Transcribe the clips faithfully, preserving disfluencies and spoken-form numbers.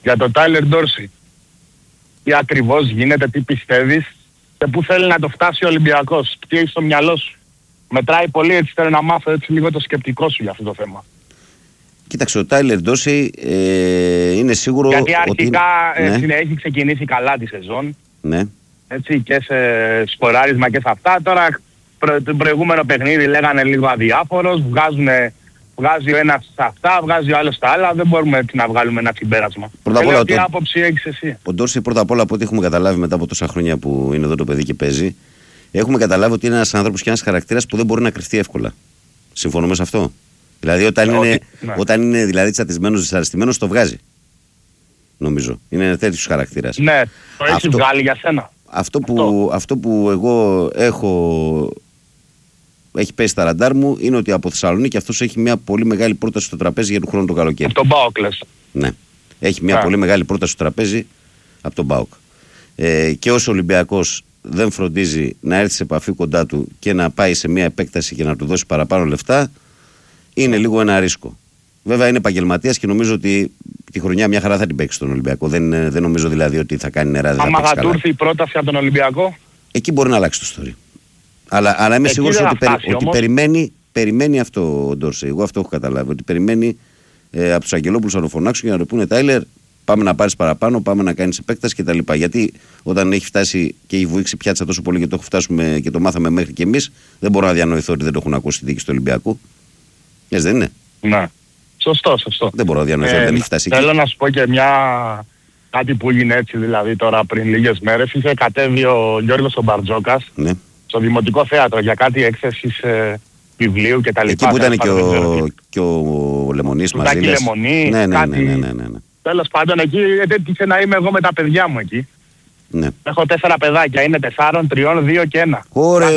για τον Τάιλερ Ντόρσεϊ. Τι ακριβώς γίνεται, τι πιστεύεις και πού θέλει να το φτάσει ο Ολυμπιακός. Τι έχεις στο μυαλό σου. Μετράει πολύ, έτσι θέλω να μάθω έτσι λίγο το σκεπτικό σου για αυτό το θέμα. Κοίταξε, ο Τάιλερ Ντόρσεϊ ε, είναι σίγουρο. Γιατί αρχικά ότι... έτσι, ναι. έχει ξεκινήσει καλά τη σεζόν. Ναι. Έτσι, και σε σκοράρισμα και σε αυτά. Τώρα προ, το προηγούμενο παιχνίδι λέγανε λίγο αδιάφορος. Βγάζει ο ένας στα αυτά, βγάζει ο άλλος στα άλλα. Δεν μπορούμε έτσι να βγάλουμε ένα συμπέρασμα. Πρώτα απ' όλα, τι το... άποψη έχεις εσύ? Ο Ντόρσεϊ, πρώτα απ' όλα, από ό,τι έχουμε καταλάβει μετά από τόσα χρόνια που είναι εδώ το παιδί και παίζει, έχουμε καταλάβει ότι είναι ένας άνθρωπος και ένας χαρακτήρας που δεν μπορεί να κρυφτεί εύκολα. Συμφωνούμε σε αυτό? Δηλαδή, όταν είναι, ναι. όταν είναι δηλαδή, τσατισμένος, δυσαρεστημένος, το βγάζει. Νομίζω. Είναι τέτοιος χαρακτήρας. Ναι, το έχει βγάλει για σένα. Αυτό που, αυτό. αυτό που εγώ έχω. Έχει πέσει στα ραντάρ μου είναι ότι από Θεσσαλονίκη αυτός έχει μια πολύ μεγάλη πρόταση στο τραπέζι για τον χρόνο το καλοκαίρι. Από τον ΠΑΟΚ λες? Ναι. Έχει μια yeah. πολύ μεγάλη πρόταση στο τραπέζι από τον ΠΑΟΚ. Ε, και όσο ο Ολυμπιακός δεν φροντίζει να έρθει σε επαφή κοντά του και να πάει σε μια επέκταση και να του δώσει παραπάνω λεφτά, είναι λίγο ένα ρίσκο. Βέβαια είναι επαγγελματίας και νομίζω ότι τη χρονιά μια χαρά θα την παίξει στον Ολυμπιακό. Δεν, δεν νομίζω δηλαδή ότι θα κάνει νερά. Άμα θα του έρθει η πρόταση από τον Ολυμπιακό, εκεί μπορεί να αλλάξει το story. Αλλά, αλλά είμαι σίγουρος ότι, περι, ότι περιμένει, περιμένει αυτό ο Ντόρσεϊ. Εγώ αυτό έχω καταλάβει. Ότι περιμένει ε, από τους Αγγελόπουλους να το φωνάξουν και να του πούνε Τάιλερ, πάμε να πάρεις παραπάνω, πάμε να κάνεις επέκταση κτλ. Γιατί όταν έχει φτάσει και έχει βουήξει πιάτσα τόσο πολύ και το, φτάσουμε, και το μάθαμε μέχρι και εμείς, δεν μπορώ να διανοηθώ ότι δεν το έχουν ακούσει τη διοίκηση του Ολυμπιακού. Έτσι δεν είναι? Ναι. Σωστό, σωστό. Δεν μπορώ να διανοηθώ ε, ότι δεν έχει φτάσει. Θέλω εκεί. να σου πω και μια. Κάτι που έγινε έτσι δηλαδή τώρα πριν λίγες μέρες. Είχε κατέβει ο Γιώργος ο Μπαρτζόκας. Ναι. Στο Δημοτικό Θέατρο για κάτι έκθεσης ε, βιβλίου και τα λοιπά. Εκεί που ήταν και ο, και ο Λεμονής μαζί. Τάκη Λεμονή, ναι, ναι, κάτι... ναι, ναι, ναι, ναι, ναι. Τέλος πάντων εκεί έτυχε να είμαι εγώ με τα παιδιά μου εκεί. Ναι. Έχω τέσσερα παιδάκια, είναι τεσσάρων, τριών, δύο και ένα. Ωρε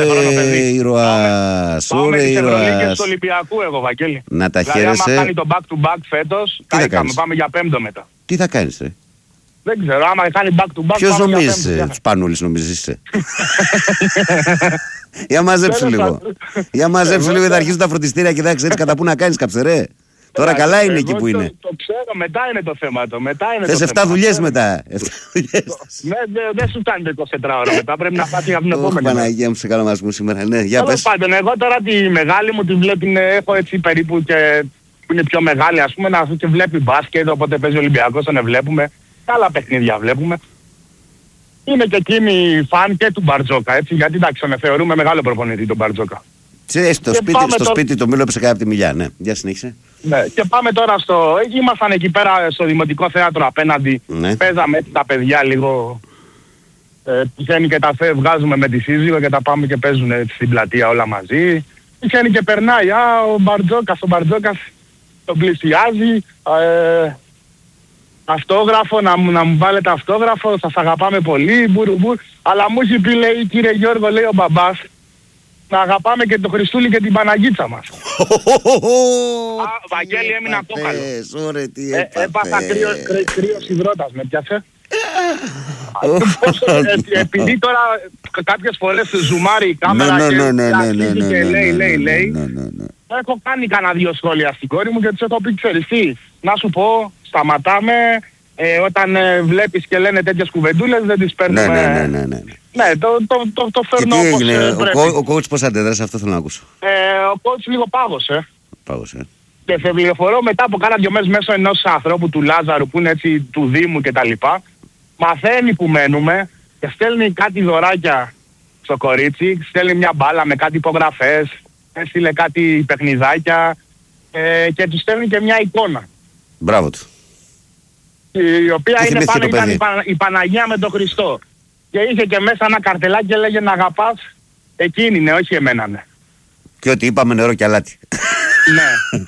ήρωας, ωρε ήρωας. Πάμε στις του Ολυμπιακού εγώ, Βαγγέλη. Να τα χαίρεσαι. Δηλαδή άμα κάνει το back to back φέτος, καήκαμε, πάμε για πέμπτο μετά. Τι θα κάνεις ρε? Δεν ξέρω, άμα κάνει back to back. Ποιος νομίζεις, τους Πανούλης νομίζεις είσαι? Για μαζέψου λίγο. Για μαζέψου λίγο, θα αρχίσουν τα φροντιστήρια και θα ξέρεις κατά πού να κάνεις καψερέ. Τώρα καλά είναι εκεί που είναι. Το ξέρω, μετά είναι το θέμα το. Θες εφτά δουλειές μετά. Δεν σου κάνει το εικοσιτετρά ώρα μετά, πρέπει να πας για την επόμενη. Παναγία μου, σε καλά μας μου σήμερα. Ναι, για πες. Τέλος πάντων, εγώ τώρα τη μεγάλη μου τη βλέπει, έχω έτσι περίπου και που είναι πιο μεγάλη ας πούμε, να και βλέπει μπάσκετ, οπότε παίζει Ολυμπιακός, τον βλέπουμε. Άλλα παιχνίδια βλέπουμε. Είναι και εκείνη φαν και του Μπαρτζόκα, έτσι, γιατί εντάξει, με θεωρούμε μεγάλο προπονητή τον Μπαρτζόκα. Σε, στο σπίτι, στο το... σπίτι το μήλο έπαιξε κάτω από τη μιλιά, ναι. Για συνέχισε. Ναι, και πάμε τώρα στο... Ήμασταν εκεί πέρα στο Δημοτικό Θέατρο απέναντι. Ναι. Παίζαμε έτσι τα παιδιά λίγο. Ε, τυχαίνει και τα φε, βγάζουμε με τη σύζυγο και τα πάμε και παίζουν έτσι, στην πλατεία όλα μαζί. Τυχαίνει και περνάει, α, ο Μπαρτζόκας, ο Μπαρτζόκας τον πλησιάζει. Ε, αυτόγραφο, να, να μου βάλετε αυτόγραφο, σας αγαπάμε πολύ, μπουρ, μπουρ. Αλλά μου έχει πει, λέει, κύριε Γιώργο, λέει ο μπαμπάς, να αγαπάμε και τον Χριστούλη και την Παναγίτσα μας. Α, Βαγγέλη, έμεινα κόκαλο. Έπαθα κρύος υδρότας, με πιάσε. Επειδή τώρα κάποιες φορές ζουμάρει η κάμερα και λέει, λέει, λέει, έχω κάνει κανένα δύο σχόλια στην κόρη μου και της έχω πει, ξέρεις τι, να σου πω, σταματάμε, ε, όταν ε, βλέπεις και λένε τέτοιες κουβεντούλες δεν τις παίρνουμε. Ναι, ναι, ναι, ναι. Ναι, το, το, το, το φέρνω και τι όπως έγινε, ε, πρέπει. Ο, ο coach πώς αντέδρασε, αυτό θέλω να ακούσω. Ε, ο coach λίγο πάγωσε. Πάγωσε. Και σε πληροφορώ μετά από κάνα δυο μέρες μέσω ενός ανθρώπου του Λάζαρου που είναι έτσι του Δήμου κτλ. Μαθαίνει που μένουμε και στέλνει κάτι δωράκια στο κορίτσι, στέλνει μια μπάλα με κάτι υπογραφές, έστειλε κάτι παιχνιδάκια ε, και του στέλνει και μια εικόνα. Μπράβο του. Η οποία τι είναι πάνω, ήταν η, Πανα, η Παναγία με τον Χριστό. Και είχε και μέσα ένα καρτελάκι και έλεγε να αγαπάς εκείνη, ναι, όχι εμένα, ναι. Και ότι είπαμε νερό και αλάτι. Ναι.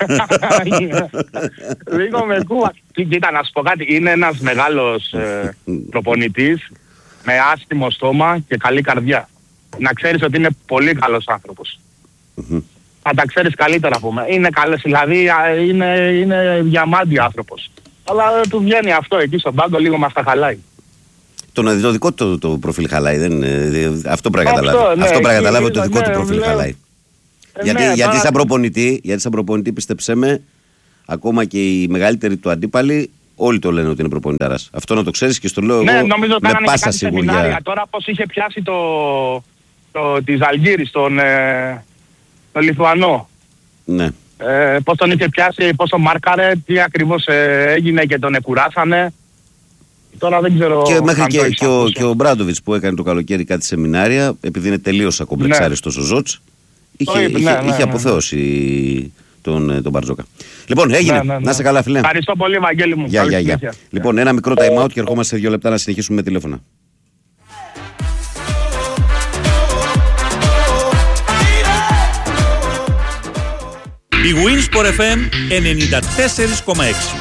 Λίγο με κούβα. Κοίτα, να σου πω κάτι, είναι ένας μεγάλος ε, προπονητής με άσχημο στόμα και καλή καρδιά. Να ξέρεις ότι είναι πολύ καλός άνθρωπος. Mm-hmm. Θα τα ξέρεις καλύτερα από μένα. Είναι καλός, δηλαδή είναι, είναι διαμάντι άνθρωπος. Αλλά του βγαίνει αυτό εκεί στον πάγκο, λίγο μας τα χαλάει. Το, το δικό του το, το προφίλ χαλάει, δεν είναι, αυτό πρέπει να καταλάβει. Ναι, αυτό πρέπει να καταλάβει ότι το δικό ναι, του προφίλ ναι. χαλάει. Ε, γιατί, ναι, γιατί, σαν προπονητή, γιατί σαν προπονητή, πίστεψέ με, ακόμα και οι μεγαλύτεροι του αντίπαλοι Όλοι το λένε ότι είναι προπονητάρας. Αυτό να το ξέρεις και στο λέω ναι, εγώ νομίζω με πάσα σιγουριά. Τώρα πώς είχε πιάσει το, το, τη Ζαλγκύρης, τον, ε, τον Λιθουανό. Ναι. Ε, πώς τον είχε πιάσει, πώς τον μάρκαρε, τι ακριβώς ε, έγινε και τον εκουράσανε. Τώρα δεν ξέρω. Και μέχρι και, και, ο, και ο Μπράντοβιτς που έκανε το καλοκαίρι κάτι σεμινάρια, επειδή είναι τελείως ακομπλεξάριστος ναι. ο Ζότς, είχε, είχε, ναι, είχε, ναι, είχε αποθέωσει ναι. τον, τον Μπαρτζόκα. Λοιπόν, έγινε. Ναι, ναι, ναι. Να είσαι καλά, φίλε. Ευχαριστώ πολύ, Βαγγέλη μου. Γεια, γεια, γεια. Λοιπόν, ένα μικρό time out και ερχόμαστε σε δύο λεπτά να συνεχίσουμε με τηλέφωνα. Η Winsport εφ εμ ενενήντα τέσσερα κόμμα έξι.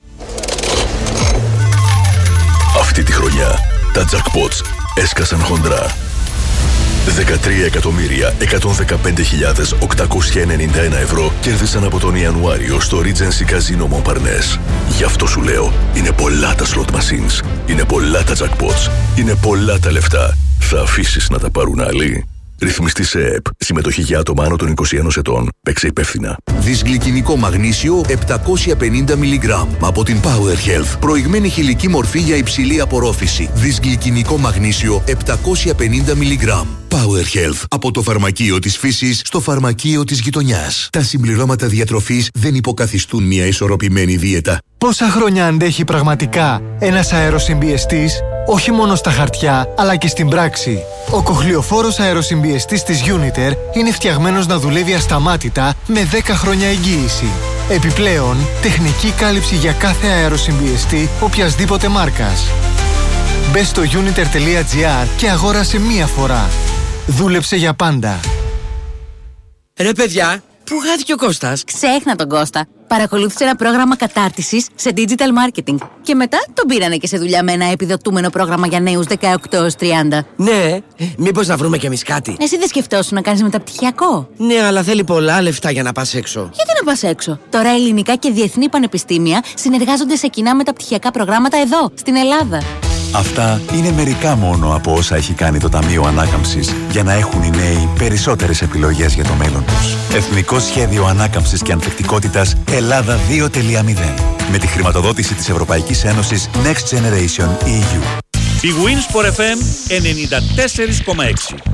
Αυτή τη χρονιά τα jackpots έσκασαν χοντρά. δεκατρία εκατομμύρια εκατόν δεκαπέντε χιλιάδες οκτακόσια ενενήντα ένα ευρώ κέρδισαν από τον Ιανουάριο στο Regency Casino Montparnasse. Γι' αυτό σου λέω, είναι πολλά τα slot machines, είναι πολλά τα jackpots, είναι πολλά τα λεφτά. Θα αφήσεις να τα πάρουν άλλοι? Ρυθμιστή σε ΕΕΠ. Συμμετοχή για άτομα άνω των είκοσι ένα ετών. Παίξε υπεύθυνα. Δυσγλυκινικό μαγνήσιο επτακόσια πενήντα μιλιγκράμμ από την Power Health. Προηγμένη χηλική μορφή για υψηλή απορρόφηση. Δυσγλυκινικό μαγνήσιο επτακόσια πενήντα μιλιγκράμμ. Power Health. Από το φαρμακείο της φύσης στο φαρμακείο της γειτονιάς. Τα συμπληρώματα διατροφής δεν υποκαθιστούν μια ισορροπημένη δίαιτα. Πόσα χρόνια αντέχει πραγματικά ένας αεροσυμπιεστής, όχι μόνο στα χαρτιά, αλλά και στην πράξη? Ο κοχλιοφόρος αεροσυμπιεστής της Uniter είναι φτιαγμένος να δουλεύει ασταμάτητα με δέκα χρόνια εγγύηση. Επιπλέον, τεχνική κάλυψη για κάθε αεροσυμπιεστή οποιασδήποτε μάρκας. Μπες στο uniter τελεία gr και αγόρασε μία φορά. Δούλεψε για πάντα. Ρε παιδιά, πού χάθηκε ο Κώστας? Ξέχνα τον Κώστα. Παρακολούθησε ένα πρόγραμμα κατάρτισης σε digital marketing. Και μετά τον πήρανε και σε δουλειά με ένα επιδοτούμενο πρόγραμμα για νέους δεκαοκτώ έως τριάντα. Ναι, μήπως να βρούμε κι εμείς κάτι? Εσύ δεν σκεφτόσουν να κάνεις μεταπτυχιακό? Ναι, αλλά θέλει πολλά λεφτά για να πας έξω. Γιατί να πας έξω? Τώρα ελληνικά και διεθνή πανεπιστήμια συνεργάζονται σε κοινά μεταπτυχιακά προγράμματα εδώ, στην Ελλάδα. Αυτά είναι μερικά μόνο από όσα έχει κάνει το Ταμείο Ανάκαμψης για να έχουν οι νέοι περισσότερες επιλογές για το μέλλον τους. Εθνικό Σχέδιο Ανάκαμψης και Ανθεκτικότητας Ελλάδα δύο τελεία μηδέν. Με τη χρηματοδότηση της Ευρωπαϊκής Ένωσης Next Generation ι γιου. Η Winsport εφ εμ ενενήντα τέσσερα κόμμα έξι.